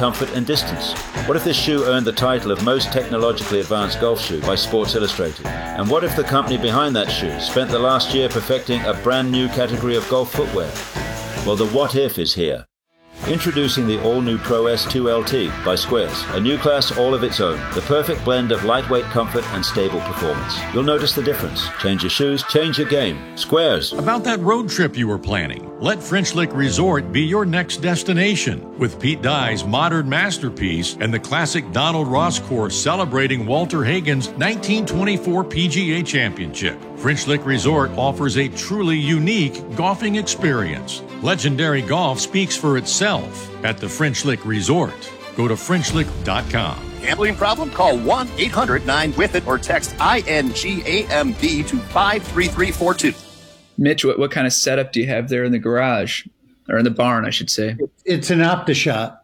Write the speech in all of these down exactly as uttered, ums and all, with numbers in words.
comfort, and distance. What if this shoe earned the title of most technologically advanced golf shoe by Sports Illustrated? And what if the company behind that shoe spent the last year perfecting a brand new category of golf footwear? Well, the what if is here. Introducing the all-new Pro S two L T by Squares, a new class all of its own, the perfect blend of lightweight comfort and stable performance. You'll notice the difference. Change your shoes, change your game. Squares. About that road trip you were planning, let French Lick Resort be your next destination. With Pete Dye's modern masterpiece and the classic Donald Ross course celebrating Walter Hagen's nineteen twenty-four P G A Championship, French Lick Resort offers a truly unique golfing experience. Legendary golf speaks for itself at the French Lick Resort. Go to French Lick dot com. Gambling problem? Call one eight hundred nine with it or text I N G A M B to five three three four two. Mitch, what, what kind of setup do you have there in the garage? Or in the barn, I should say. It's an OptiShot.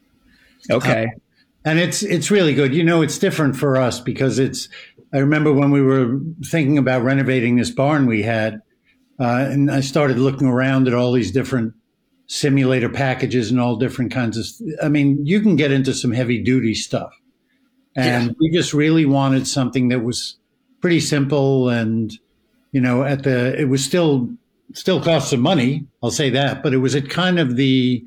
Okay. Uh, and it's it's really good. You know, it's different for us because it's, I remember when we were thinking about renovating this barn we had, uh, and I started looking around at all these different simulator packages and all different kinds of, I mean, you can get into some heavy duty stuff. And yeah. we just really wanted something that was pretty simple and, you know, at the, it was still, still cost some money. I'll say that, but it was at kind of the,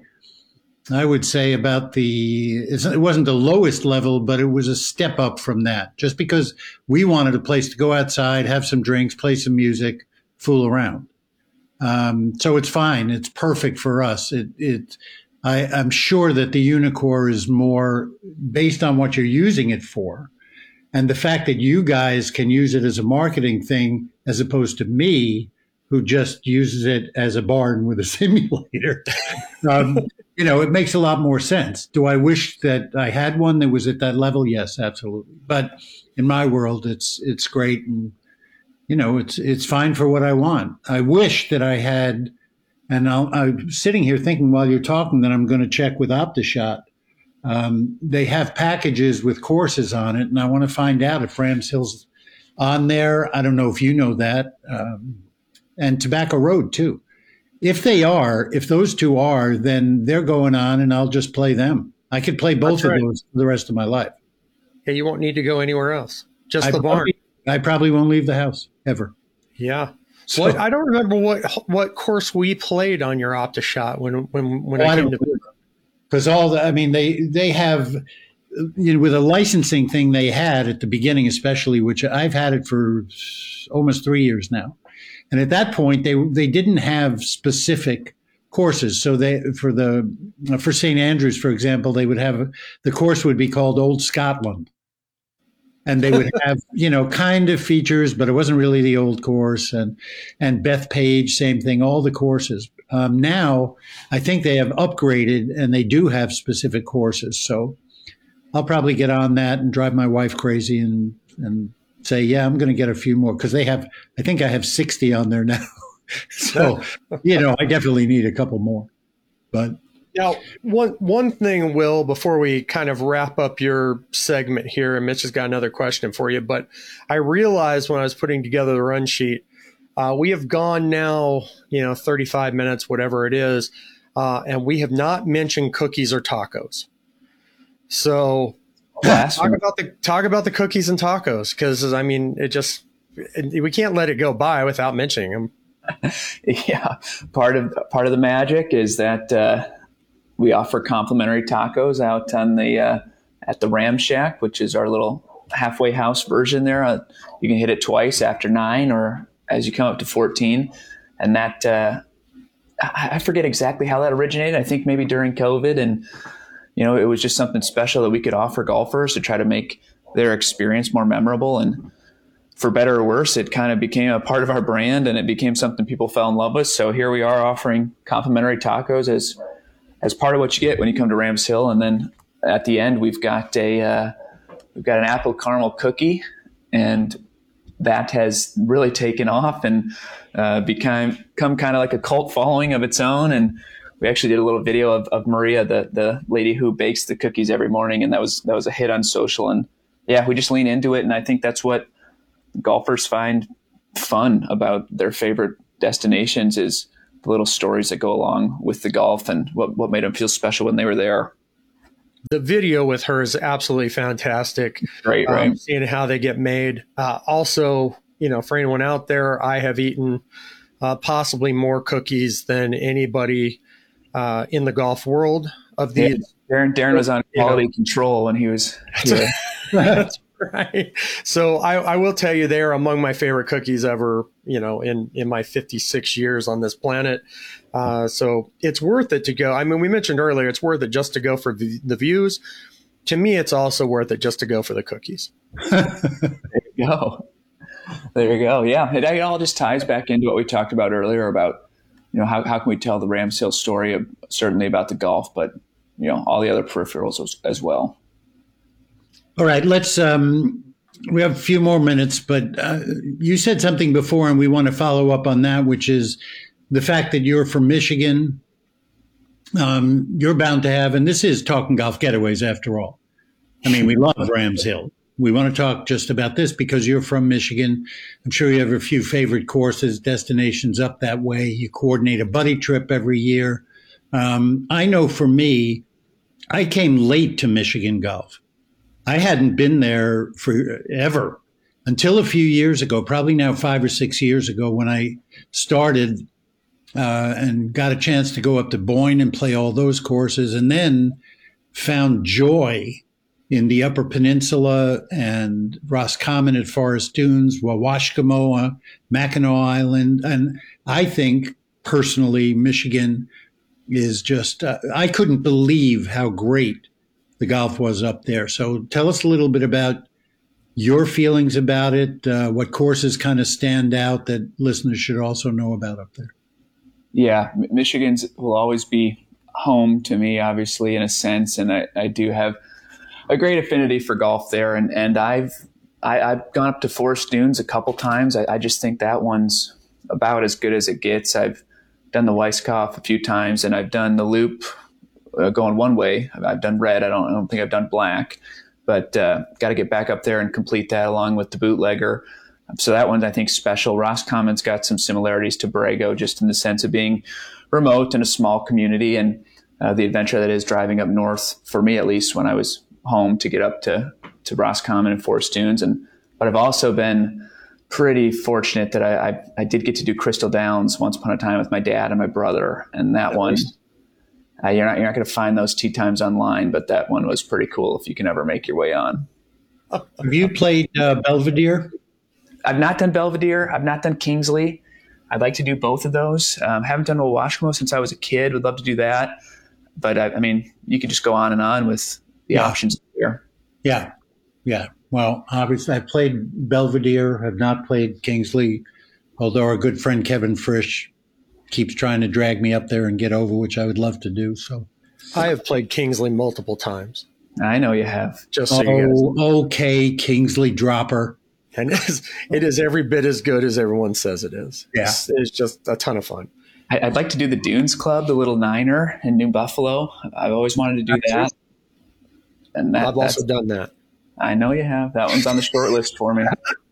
I would say about the, it wasn't the lowest level, but it was a step up from that just because we wanted a place to go outside, have some drinks, play some music, fool around. Um, so it's fine. It's perfect for us. It, it, I, I'm sure that the Unicore is more based on what you're using it for. And the fact that you guys can use it as a marketing thing, as opposed to me, who just uses it as a barn with a simulator, um, you know, it makes a lot more sense. Do I wish that I had one that was at that level? Yes, absolutely. But in my world, it's it's great, and you know, it's it's fine for what I want. I wish that I had, and I'll, I'm sitting here thinking while you're talking that I'm going to check with OptiShot. Um, they have packages with courses on it, and I want to find out if Rams Hill's on there. I don't know if you know that. Um, and Tobacco Road, too. If they are, if those two are, then they're going on, and I'll just play them. I could play both That's of right. those for the rest of my life. Yeah, you won't need to go anywhere else. Just I the probably, barn. I probably won't leave the house, ever. Yeah. So, what, I don't remember what what course we played on your OptiShot when when when oh, I I came don't to. Because all the, I mean, they they have, you know, with a licensing thing they had at the beginning, especially, which I've had it for almost three years now, and at that point they they didn't have specific courses. So they for the for Saint Andrews, for example, they would have the course would be called Old Scotland. And they would have, you know, kind of features, but it wasn't really the old course. And and Bethpage, same thing, all the courses. Um, now, I think they have upgraded, and they do have specific courses. So I'll probably get on that and drive my wife crazy and, and say, yeah, I'm going to get a few more. Because they have, I think I have sixty on there now. So, you know, I definitely need a couple more. But now, one one thing, Will, before we kind of wrap up your segment here, and Mitch has got another question for you, but I realized when I was putting together the run sheet, uh, we have gone now, you know, thirty-five minutes, whatever it is, uh, and we have not mentioned cookies or tacos. So talk about the talk about the cookies and tacos, because I mean, it just it, we can't let it go by without mentioning them. Yeah, part of part of the magic is that. Uh, We offer complimentary tacos out on the uh, at the Ram Shack, which is our little halfway house version there. Uh, you can hit it twice after nine or as you come up to fourteen. And that, uh, I, I forget exactly how that originated. I think maybe during COVID. And, you know, it was just something special that we could offer golfers to try to make their experience more memorable. And for better or worse, it kind of became a part of our brand, and it became something people fell in love with. So here we are offering complimentary tacos as as part of what you get when you come to Rams Hill. And then at the end, we've got a, uh, we've got an apple caramel cookie, and that has really taken off and, uh, become, become kind of like a cult following of its own. And we actually did a little video of, of Maria, the, the lady who bakes the cookies every morning. And that was, that was a hit on social. And yeah, we just lean into it. And I think that's what golfers find fun about their favorite destinations is the little stories that go along with the golf and what, what made them feel special when they were there. the video with her is absolutely fantastic. Right, right. Um, seeing how they get made. Uh, also, you know, for anyone out there, I have eaten uh, possibly more cookies than anybody uh, in the golf world of these. Yeah, Darren, Darren was on quality you know. control when he was here. That's right. So I, I will tell you, they are among my favorite cookies ever, you know, in, in my fifty-six years on this planet. Uh, so it's worth it to go. I mean, we mentioned earlier, it's worth it just to go for the, the views. To me, it's also worth it just to go for the cookies. There you go. There you go. Yeah. It, it all just ties back into what we talked about earlier about, you know, how, how can we tell the Rams Hill story, of, certainly about the golf, but, you know, all the other peripherals as, as well. All right, let's, um, we have a few more minutes, but uh, you said something before, and we want to follow up on that, which is the fact that you're from Michigan. Um, you're bound to have, and this is Talking Golf Getaways after all. I mean, we love Rams Hill. We want to talk just about this because you're from Michigan. I'm sure you have a few favorite courses, destinations up that way. You coordinate a buddy trip every year. Um, I know for me, I came late to Michigan golf. I hadn't been there forever until a few years ago, probably now five or six years ago, when I started uh, and got a chance to go up to Boyne and play all those courses, and then found joy in the Upper Peninsula and Roscommon at Forest Dunes, Wawashkamoa, Mackinac Island. And I think personally, Michigan is just, uh, I couldn't believe how great the golf was up there. So tell us a little bit about your feelings about it, uh, what courses kind of stand out that listeners should also know about up there. Yeah, Michigan's will always be home to me, obviously, in a sense. And I, I do have a great affinity for golf there. And, and I've, I, I've gone up to Forest Dunes a couple times. I, I just think that one's about as good as it gets. I've done the Weiskopf a few times, and I've done the Loop uh, going one way. I've done red. I don't, I don't think I've done black, but uh, got to get back up there and complete that along with the Bootlegger. So that one's, I think, special. Roscommon's got some similarities to Borrego, just in the sense of being remote and a small community, and uh, the adventure that is driving up north, for me at least, when I was home, to get up to, to Roscommon and Forest Dunes. And but I've also been pretty fortunate that I, I, I did get to do Crystal Downs once upon a time with my dad and my brother. And that one, uh, you're not, you're not going to find those tee times online, but that one was pretty cool if you can ever make your way on. Have you played uh, Belvedere? I've not done Belvedere. I've not done Kingsley. I'd like to do both of those. Um, haven't done Wawashkamo since I was a kid. Would love to do that. But I, I mean, you could just go on and on with the yeah. options here. Yeah. Yeah. Well, obviously I played Belvedere, have not played Kingsley, although our good friend Kevin Frisch keeps trying to drag me up there and get over, which I would love to do. So I have played Kingsley multiple times. I know you have. Just so oh, you guys know. Okay, Kingsley dropper. And it is, it is every bit as good as everyone says it is. Yeah. It's, it's just a ton of fun. I, I'd like to do the Dunes Club, the little niner in New Buffalo. I've always wanted to do that. And that, I've also done that. I know you have. That one's on the short list for me.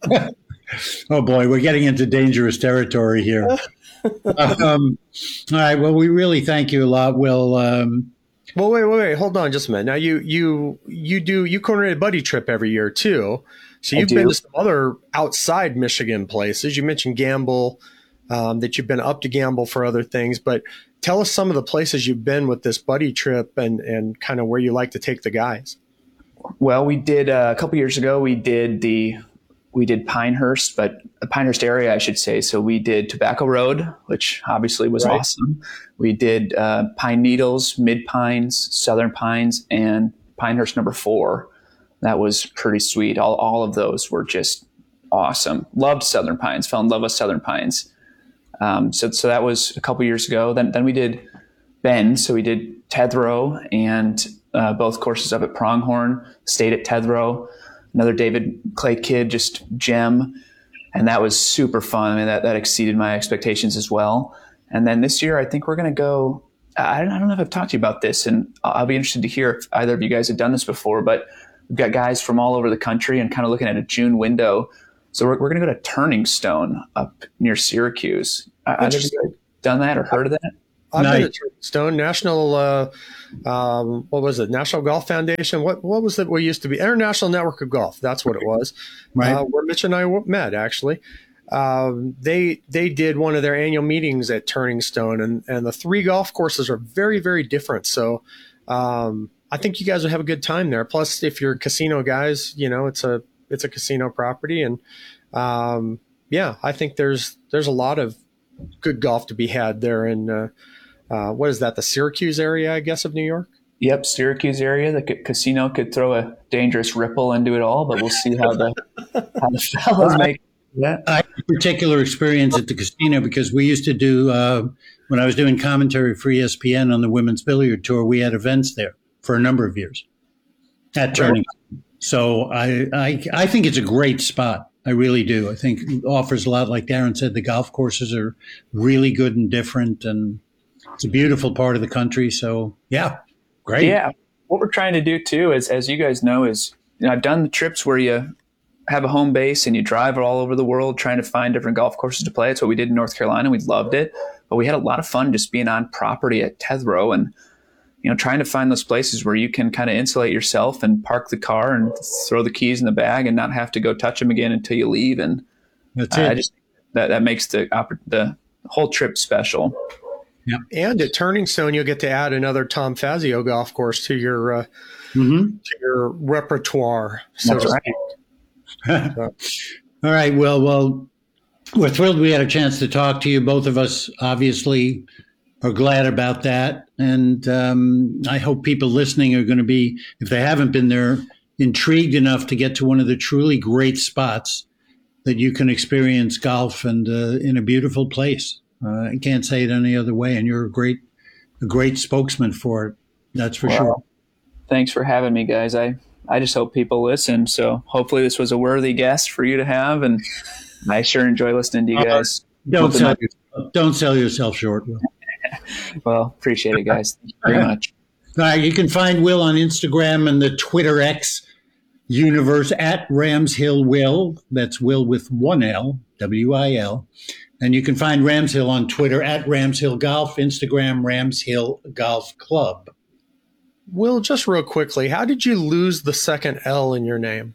Oh, boy, we're getting into dangerous territory here. um, all right. Well, we really thank you a lot, Will. Um, well, wait, wait, wait. Hold on just a minute. Now, you you you do you coordinate a buddy trip every year, too. So you've been to some other outside Michigan places. You mentioned Gamble, um, that you've been up to Gamble for other things. But tell us some of the places you've been with this buddy trip and, and kind of where you like to take the guys. Well, we did uh, a couple years ago. We did the we did Pinehurst, but the Pinehurst area, I should say. So we did Tobacco Road, which obviously was right. awesome. We did uh, Pine Needles, Mid Pines, Southern Pines, and Pinehurst number four. That was pretty sweet. All all of those were just awesome. Loved Southern Pines. Fell in love with Southern Pines. Um, so so that was a couple years ago. Then then we did Bend. So we did Tethrow and uh, both courses up at Pronghorn. Stayed at Tethrow. Another David Clay kid, just gem. And that was super fun. I mean, that, that exceeded my expectations as well. And then this year, I think we're going to go, I don't, I don't know if I've talked to you about this, and I'll be interested to hear if either of you guys have done this before, but we've got guys from all over the country and kind of looking at a June window. So we're, we're going to go to Turning Stone up near Syracuse. Either of you guys done that or heard of that? I've Nice. been at Turning Stone National. Uh, um, what was it? National Golf Foundation. What what was it? We used to be International Network of Golf. That's what it was. Right. Uh, where Mitch and I met actually. Um, they they did one of their annual meetings at Turning Stone, and and the three golf courses are very very different. So um, I think you guys would have a good time there. Plus, if you're casino guys, you know it's a it's a casino property, and um, yeah, I think there's there's a lot of good golf to be had there in uh, uh, what is that, the Syracuse area, I guess, of New York. Yep, Syracuse area. The c- casino could throw a dangerous ripple into it all, but we'll see how the how the fellas make. Yeah. I had a particular experience at the casino because we used to do, uh, when I was doing commentary for E S P N on the Women's Billiard Tour, we had events there for a number of years at Turning. So I, I, I think it's a great spot. I really do. I think it offers a lot. Like Darren said, the golf courses are really good and different, and it's a beautiful part of the country. So, yeah, great. Yeah. What we're trying to do, too, is, as you guys know, is you know, I've done the trips where you have a home base and you drive all over the world trying to find different golf courses to play. It's what we did in North Carolina. We loved it. But we had a lot of fun just being on property at Tetherow and, you know, trying to find those places where you can kind of insulate yourself and park the car and throw the keys in the bag and not have to go touch them again until you leave. And That's uh, it. I just that, that makes the the whole trip special. And at Turning Stone, you'll get to add another Tom Fazio golf course to your uh, Mm-hmm. to your repertoire. So That's to right. speak. All right. Well, well, we're thrilled we had a chance to talk to you. Both of us obviously are glad about that. And um, I hope people listening are going to be, if they haven't been there, intrigued enough to get to one of the truly great spots that you can experience golf and uh, in a beautiful place. Uh, I can't say it any other way. And you're a great, a great spokesman for it. That's for Well, sure. Thanks for having me, guys. I, I just hope people listen. So hopefully this was a worthy guest for you to have. And I sure enjoy listening to you guys. Don't Hoping sell, that- yourself, don't sell yourself short, Will. Well, appreciate it, guys. Thank you very much. All right, you can find Will on Instagram and the Twitter X universe at Ramshill Will. That's Will with one L, W I L. And you can find Ramshill on Twitter at Ramshill Golf, Instagram Ramshill Golf Club. Will, just real quickly, how did you lose the second L in your name?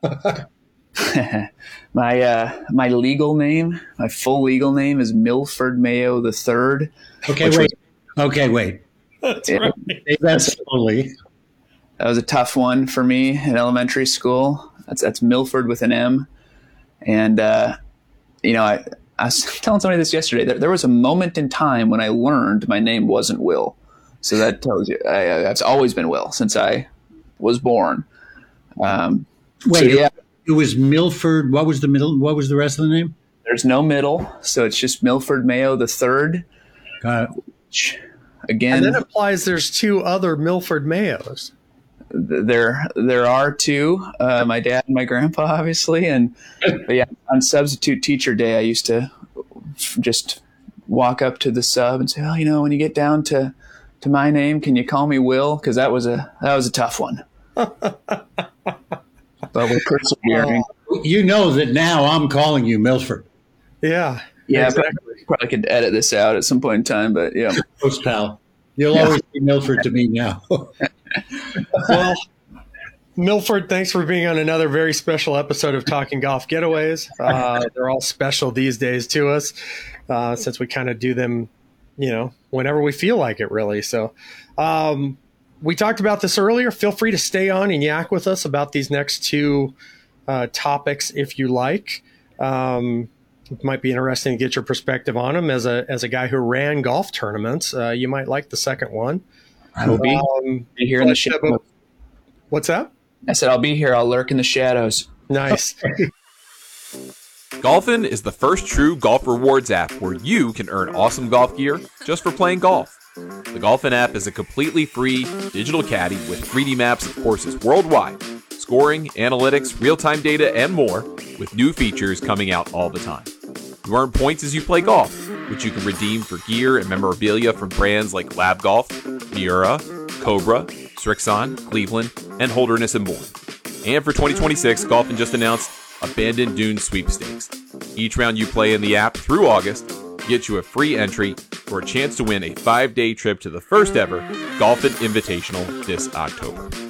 my uh, my legal name, my full legal name is Milford Mayo the Third. Okay, Which wait. Okay, wait. That's Yeah. right. Say that slowly. That was a tough one for me in elementary school. That's that's Milford with an M. And, uh, you know, I, I was telling somebody this yesterday. There, there was a moment in time when I learned my name wasn't Will. So that tells you I, I've always been Will since I was born. Um, Wait, so, yeah, it was Milford. What was the middle? What was the rest of the name? there's no middle. So it's just Milford Mayo the Third. Got it. Which, again, And that implies there's two other Milford Mayos. there there are two, uh, my dad and my grandpa, obviously. And but yeah, on substitute teacher day, I used to just walk up to the sub and say, oh, you know, when you get down to, to my name, can you call me Will? Because that was a that was a tough one. But we're persevering. You know that now I'm calling you Milford. Yeah. Yeah, exactly. probably, probably could edit this out at some point in time, but yeah. Close pal. You'll always be Milford to me now. Well, Milford, thanks for being on another very special episode of Talking Golf Getaways. Uh, they're all special these days to us uh, since we kind of do them, you know, whenever we feel like it, really. So um, we talked about this earlier. Feel free to stay on and yak with us about these next two uh, topics if you like. Um, it might be interesting to get your perspective on them as a as a guy who ran golf tournaments. Uh, you might like the second one. I will be, Um, be here in the but- shadows. What's that? I said I'll be here. I'll lurk in the shadows. Nice. Golfin is the first true golf rewards app where you can earn awesome golf gear just for playing golf. The Golfin app is a completely free digital caddy with three D maps of courses worldwide, scoring, analytics, real-time data, and more, with new features coming out all the time. You earn points as you play golf, which you can redeem for gear and memorabilia from brands like Lab Golf, Miura, Cobra, Strixon, Cleveland, and Holderness and more. And for twenty twenty-six, Golfin just announced Abandoned Dunes Sweepstakes. Each round you play in the app through August gets you a free entry for a chance to win a five-day trip to the first ever Golfin' Invitational this October.